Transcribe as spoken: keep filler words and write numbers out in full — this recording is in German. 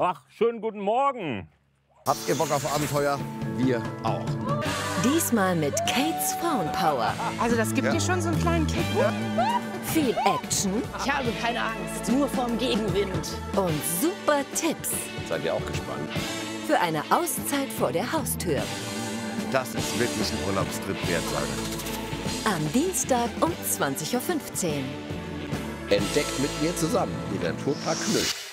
Ach, schönen guten Morgen. Habt ihr Bock auf Abenteuer? Wir auch. Diesmal mit Kates Frauenpower. Also das gibt Ja. dir schon so einen kleinen Kick, ne? Viel Action Ich habe keine Angst, nur vorm Gegenwind. und super Tipps Seid ihr auch gespannt? für eine Auszeit vor der Haustür. Das ist wirklich ein Urlaubstrip wert, Leute. Am Dienstag um zwanzig Uhr fünfzehn. Entdeckt mit mir zusammen den Naturpark Knüll.